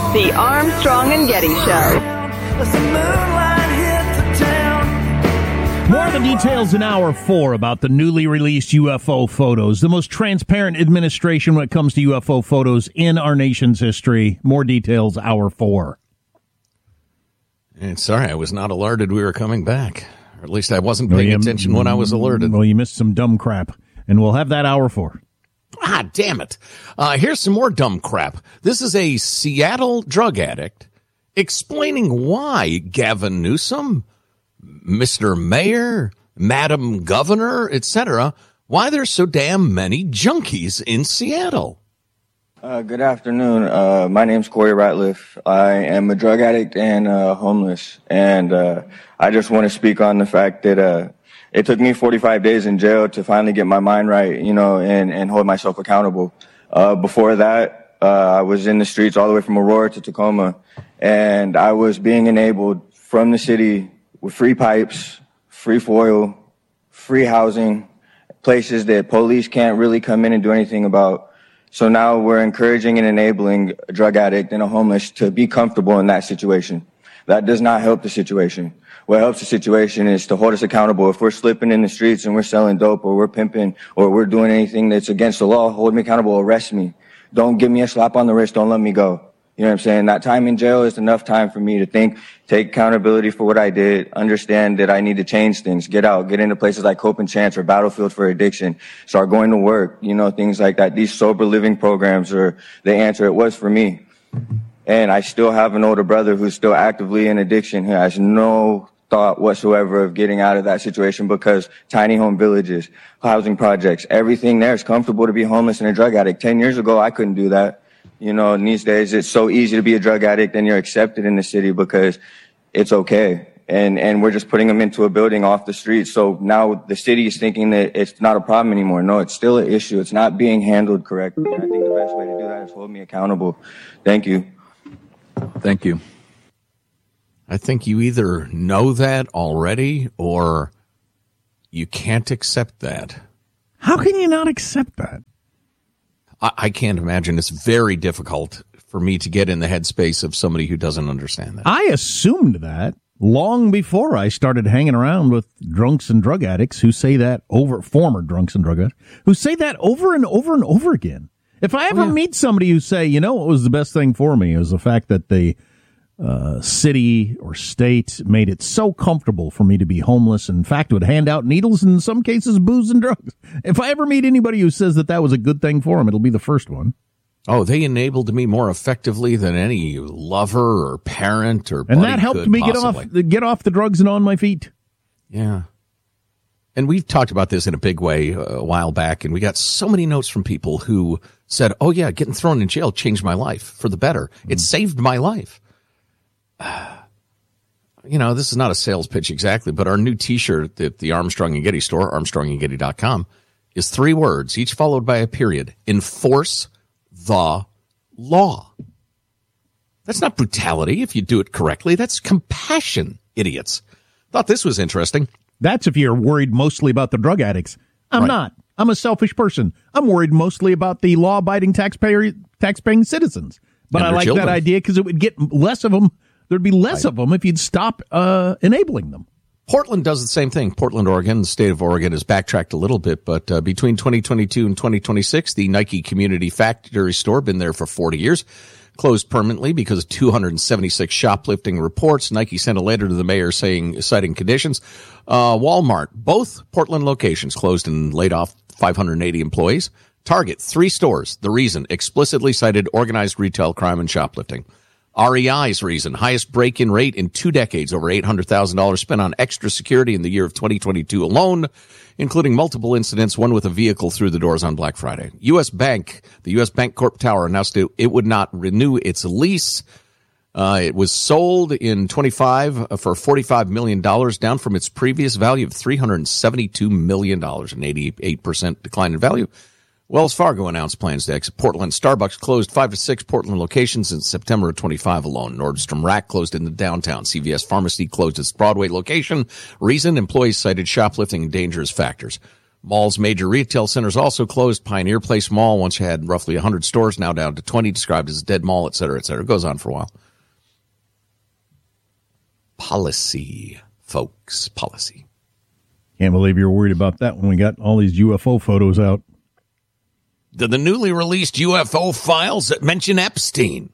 The Armstrong and Getty Show. More of the details in Hour 4 about the newly released UFO photos. The most transparent administration when it comes to UFO photos in our nation's history. More details, Hour 4. And sorry, I was not alerted we were coming back. Or at least I wasn't paying attention when I was alerted. Well, you missed some dumb crap. And we'll have that Hour 4. Ah, damn it. Here's some more dumb crap. This is a Seattle drug addict explaining why Gavin Newsom, Mr. Mayor, Madam Governor, etc., why there's so damn many junkies in Seattle. Good afternoon. My name's Corey Ratliff. I am a drug addict and homeless. And I just want to speak on the fact that it took me 45 days in jail to finally get my mind right, you know, and hold myself accountable. Before that, I was in the streets all the way from Aurora to Tacoma, and I was being enabled from the city with free pipes, free foil, free housing, places that police can't really come in and do anything about. So now we're encouraging and enabling a drug addict and a homeless to be comfortable in that situation. That does not help the situation. What helps the situation is to hold us accountable. If we're slipping in the streets and we're selling dope or we're pimping or we're doing anything that's against the law, hold me accountable, arrest me. Don't give me a slap on the wrist. Don't let me go. You know what I'm saying? That time in jail is enough time for me to think, take accountability for what I did, understand that I need to change things, get out, get into places like Hope and Chance or Battlefield for Addiction, start going to work, you know, things like that. These sober living programs are the answer. It was for me. And I still have an older brother who's still actively in addiction, who has no thought whatsoever of getting out of that situation because tiny home villages, housing projects, everything there is comfortable to be homeless and a drug addict. 10 years ago, I couldn't do that. You know, and these days it's so easy to be a drug addict and you're accepted in the city because it's okay. And we're just putting them into a building off the street. So now the city is thinking that it's not a problem anymore. No, it's still an issue. It's not being handled correctly. And I think the best way to do that is hold me accountable. Thank you. Thank you. I think you either know that already or you can't accept that. How can you not accept that? I can't imagine. It's very difficult for me to get in the headspace of somebody who doesn't understand that. I assumed that long before I started hanging around with drunks and drug addicts who say that former drunks and drug addicts, who say that over and over and over again. If I ever meet somebody who say, you know what was the best thing for me was the fact that the city or state made it so comfortable for me to be homeless, and in fact would hand out needles and in some cases booze and drugs. If I ever meet anybody who says that was a good thing for him, it'll be the first one. Oh, they enabled me more effectively than any lover or parent or buddy. And that helped me get off the drugs and on my feet. Yeah. And we've talked about this in a big way a while back, and we got so many notes from people who said, oh yeah, getting thrown in jail changed my life for the better. It saved my life. You know, this is not a sales pitch exactly, but our new T-shirt at the Armstrong and Getty store, armstrongandgetty.com, is 3 words, each followed by a period. Enforce the law. That's not brutality if you do it correctly. That's compassion, idiots. Thought this was interesting. That's if you're worried mostly about the drug addicts. I'm not. I'm a selfish person. I'm worried mostly about the law-abiding tax-paying citizens. But I like that idea because it would get less of them. There'd be less of them if you'd stop enabling them. Portland does the same thing. Portland, Oregon, the state of Oregon has backtracked a little bit, but between 2022 and 2026, the Nike Community Factory store, been there for 40 years, closed permanently because of 276 shoplifting reports. Nike sent a letter to the mayor citing conditions. Walmart, both Portland locations closed and laid off 580 employees. Target, 3 stores. The reason, explicitly cited organized retail crime and shoplifting. REI's reason, highest break-in rate in 2 decades, over $800,000 spent on extra security in the year of 2022 alone, including multiple incidents, one with a vehicle through the doors on Black Friday. U.S. Bank, the U.S. Bank Corp Tower announced it would not renew its lease. It was sold in 25 for $45 million, down from its previous value of $372 million, an 88% decline in value. Wells Fargo announced plans to exit Portland. Starbucks closed 5 to 6 Portland locations in September of 25 alone. Nordstrom Rack closed in the downtown. CVS Pharmacy closed its Broadway location. Reason, employees cited shoplifting and dangerous factors. Malls, major retail centers also closed. Pioneer Place Mall once had roughly 100 stores, now down to 20, described as a dead mall, et cetera, et cetera. It goes on for a while. Policy, folks, policy. Can't believe you're worried about that when we got all these UFO photos out. The newly released UFO files that mention Epstein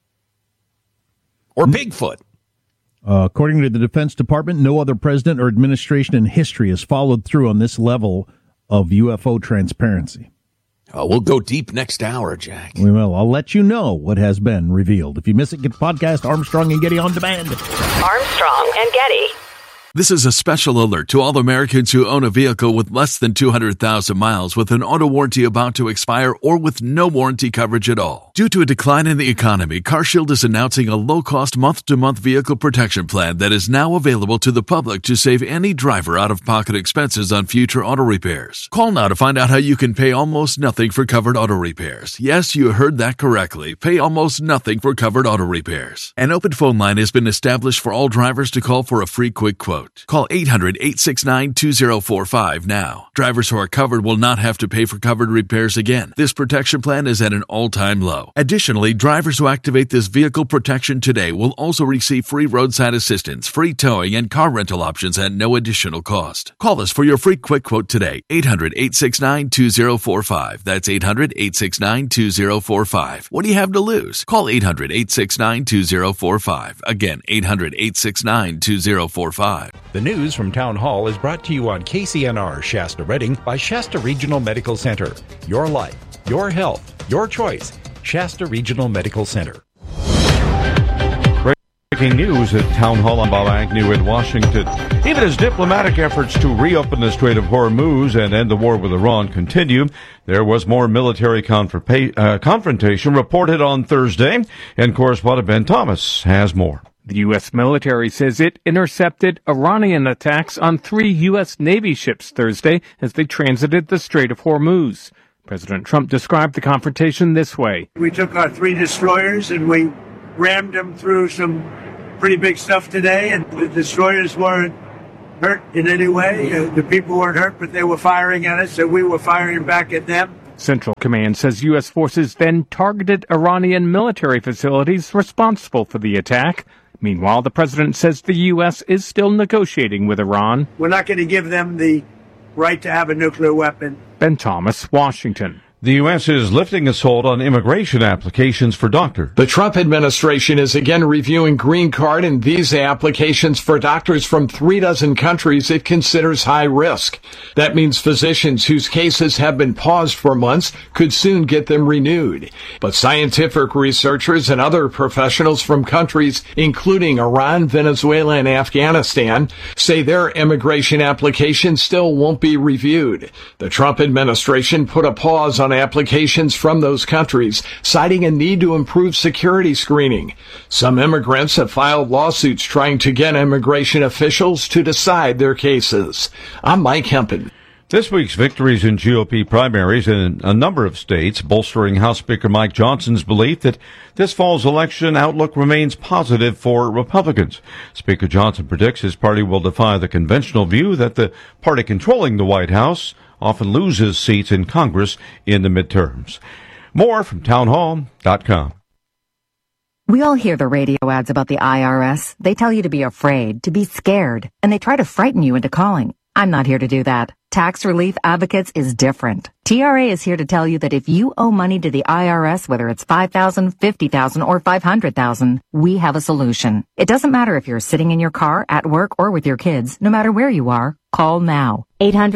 or Bigfoot. According to the Defense Department, no other president or administration in history has followed through on this level of UFO transparency. We'll go deep next hour, Jack. We will. I'll let you know what has been revealed. If you miss it, get the podcast Armstrong and Getty on demand. Armstrong and Getty. This is a special alert to all Americans who own a vehicle with less than 200,000 miles with an auto warranty about to expire or with no warranty coverage at all. Due to a decline in the economy, CarShield is announcing a low-cost month-to-month vehicle protection plan that is now available to the public to save any driver out-of-pocket expenses on future auto repairs. Call now to find out how you can pay almost nothing for covered auto repairs. Yes, you heard that correctly. Pay almost nothing for covered auto repairs. An open phone line has been established for all drivers to call for a free quick quote. Call 800-869-2045 now. Drivers who are covered will not have to pay for covered repairs again. This protection plan is at an all-time low. Additionally, drivers who activate this vehicle protection today will also receive free roadside assistance, free towing, and car rental options at no additional cost. Call us for your free quick quote today. 800-869-2045. That's 800-869-2045. What do you have to lose? Call 800-869-2045. Again, 800-869-2045. The news from Town Hall is brought to you on KCNR Shasta Redding by Shasta Regional Medical Center. Your life, your health, your choice. Shasta Regional Medical Center. Breaking news at Town Hall on Bob Agnew in Washington. Even as diplomatic efforts to reopen the Strait of Hormuz and end the war with Iran continue, there was more military confrontation reported on Thursday, and correspondent Ben Thomas has more. The U.S. military says it intercepted Iranian attacks on 3 U.S. Navy ships Thursday as they transited the Strait of Hormuz. President Trump described the confrontation this way. We took our 3 destroyers and we rammed them through some pretty big stuff today, and the destroyers weren't hurt in any way. The people weren't hurt, but they were firing at us, and we were firing back at them. Central Command says U.S. forces then targeted Iranian military facilities responsible for the attack. Meanwhile, the president says the U.S. is still negotiating with Iran. We're not going to give them the right to have a nuclear weapon. Ben Thomas, Washington. The U.S. is lifting assault on immigration applications for doctors. The Trump administration is again reviewing green card and visa applications for doctors from 36 countries it considers high risk. That means physicians whose cases have been paused for months could soon get them renewed. But scientific researchers and other professionals from countries including Iran, Venezuela, and Afghanistan say their immigration applications still won't be reviewed. The Trump administration put a pause on applications from those countries, citing a need to improve security screening. Some immigrants have filed lawsuits trying to get immigration officials to decide their cases. I'm Mike Hempen. This week's victories in GOP primaries in a number of states, bolstering House Speaker Mike Johnson's belief that this fall's election outlook remains positive for Republicans. Speaker Johnson predicts his party will defy the conventional view that the party controlling the White House often loses seats in Congress in the midterms. More from townhall.com. We all hear the radio ads about the IRS. They tell you to be afraid, to be scared, and they try to frighten you into calling. I'm not here to do that. Tax Relief Advocates is different. TRA is here to tell you that if you owe money to the IRS, whether it's $5,000, $50,000, or $500,000, we have a solution. It doesn't matter if you're sitting in your car, at work, or with your kids. No matter where you are, call now.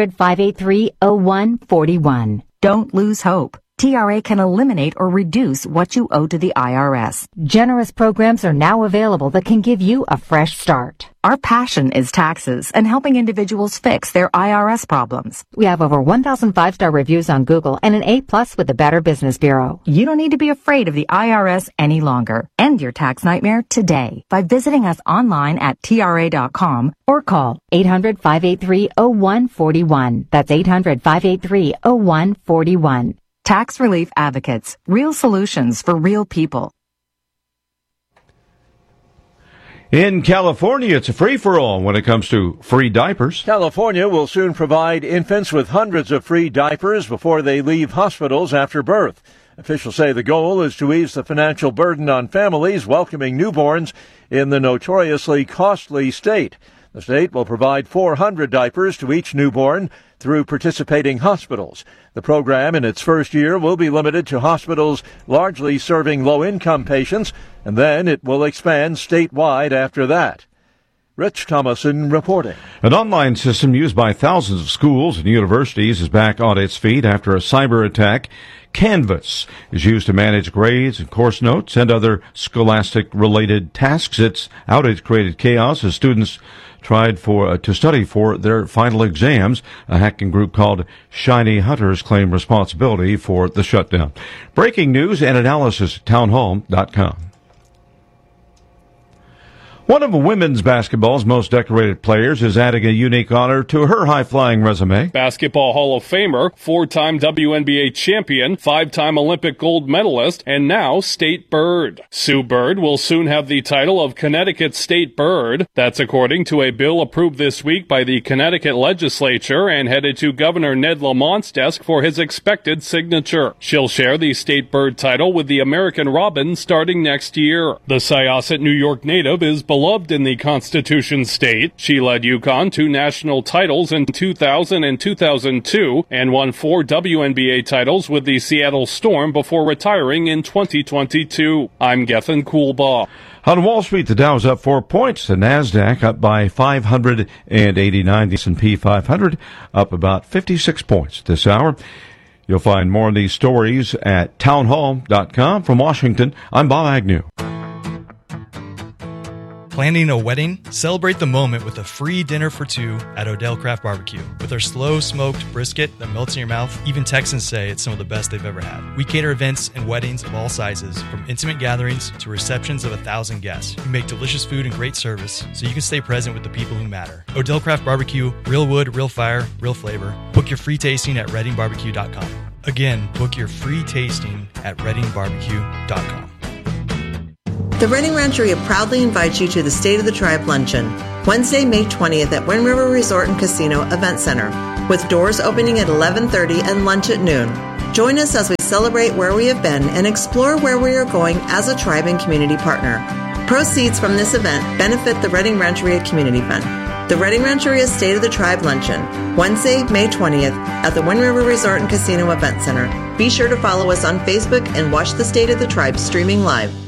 800-583-0141. Don't lose hope. TRA can eliminate or reduce what you owe to the IRS. Generous programs are now available that can give you a fresh start. Our passion is taxes and helping individuals fix their IRS problems. We have over 1,000 5-star reviews on Google and an A+ with the Better Business Bureau. You don't need to be afraid of the IRS any longer. End your tax nightmare today by visiting us online at TRA.com or call 800-583-0141. That's 800-583-0141. Tax Relief Advocates. Real solutions for real people. In California, it's a free-for-all when it comes to free diapers. California will soon provide infants with hundreds of free diapers before they leave hospitals after birth. Officials say the goal is to ease the financial burden on families welcoming newborns in the notoriously costly state. The state will provide 400 diapers to each newborn through participating hospitals. The program in its first year will be limited to hospitals largely serving low-income patients, and then it will expand statewide after that. Rich Thomason reporting. An online system used by thousands of schools and universities is back on its feet after a cyber attack. Canvas is used to manage grades and course notes and other scholastic-related tasks. Its outage created chaos as students tried to study for their final exams. A hacking group called Shiny Hunters claimed responsibility for the shutdown. Breaking news and analysis at townhall.com. One of women's basketball's most decorated players is adding a unique honor to her high-flying resume. Basketball Hall of Famer, 4-time WNBA champion, 5-time Olympic gold medalist, and now State Bird. Sue Bird will soon have the title of Connecticut State Bird. That's according to a bill approved this week by the Connecticut legislature and headed to Governor Ned Lamont's desk for his expected signature. She'll share the State Bird title with the American Robin starting next year. The Syosset, New York native is beloved in the Constitution State. She led UConn to national titles in 2000 and 2002 and won 4 WNBA titles with the Seattle Storm before retiring in 2022. I'm Gethin Coolbaugh. On Wall Street, the Dow's up 4 points. The NASDAQ up by 589. The S&P 500 up about 56 points this hour. You'll find more of these stories at townhall.com. From Washington, I'm Bob Agnew. Planning a wedding? Celebrate the moment with a free dinner for two at Odell Craft Barbecue. With our slow-smoked brisket that melts in your mouth, even Texans say it's some of the best they've ever had. We cater events and weddings of all sizes, from intimate gatherings to receptions of 1,000 guests. We make delicious food and great service, so you can stay present with the people who matter. Odell Craft Barbecue, real wood, real fire, real flavor. Book your free tasting at readingbarbecue.com. Again, book your free tasting at readingbarbecue.com. The Reading Rancheria proudly invites you to the State of the Tribe Luncheon, Wednesday, May 20th at Wind River Resort and Casino Event Center, with doors opening at 11:30 and lunch at noon. Join us as we celebrate where we have been and explore where we are going as a tribe and community partner. Proceeds from this event benefit the Reading Rancheria Community Fund. The Reading Rancheria State of the Tribe Luncheon, Wednesday, May 20th at the Wind River Resort and Casino Event Center. Be sure to follow us on Facebook and watch the State of the Tribe streaming live.